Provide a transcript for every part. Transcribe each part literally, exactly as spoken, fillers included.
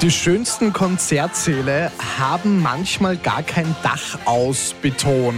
Die schönsten Konzertsäle haben manchmal gar kein Dach aus Beton,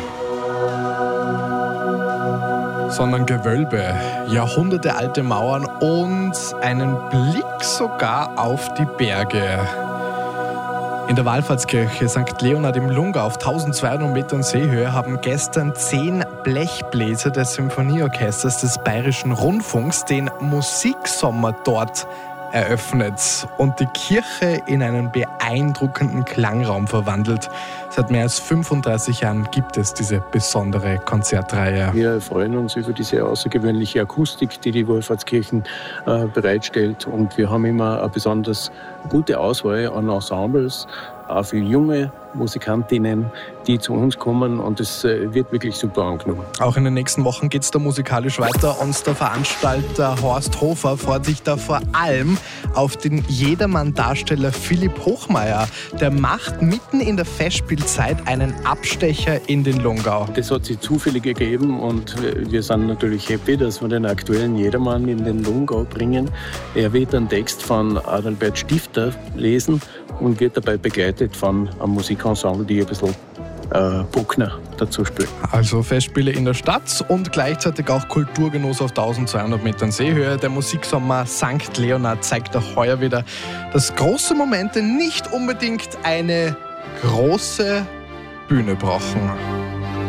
sondern Gewölbe, jahrhundertealte Mauern und einen Blick sogar auf die Berge. In der Wallfahrtskirche Sankt Leonhard im Lungau auf tausendzweihundert Metern Seehöhe haben gestern zehn Blechbläser des Symphonieorchesters des Bayerischen Rundfunks den Musiksommer dort eröffnet und die Kirche in einen beeindruckenden Klangraum verwandelt. Seit mehr als fünfunddreißig Jahren gibt es diese besondere Konzertreihe. Wir freuen uns über diese außergewöhnliche Akustik, die die Wallfahrtskirchen äh, bereitstellt. Und wir haben immer eine besonders gute Auswahl an Ensembles, auch für junge Musikantinnen, die zu uns kommen, und es äh, wird wirklich super angenommen. Auch in den nächsten Wochen geht es da musikalisch weiter und der Veranstalter Horst Hofer freut sich da vor allem auf den Jedermann-Darsteller Philipp Hochmeier. Der macht mitten in der Festspielzeit einen Abstecher in den Lungau. Das hat sich zufällig gegeben und wir sind natürlich happy, dass wir den aktuellen Jedermann in den Lungau bringen. Er wird einen Text von Adalbert Stifter lesen und wird dabei begleitet von einem Musikensemble, die ein bisschen äh, Bruckner dazu spielen. Also Festspiele in der Stadt und gleichzeitig auch Kulturgenuss auf tausendzweihundert Metern Seehöhe. Der Musiksommer Sankt Leonhard zeigt auch heuer wieder, dass große Momente nicht unbedingt eine große Bühne brauchen.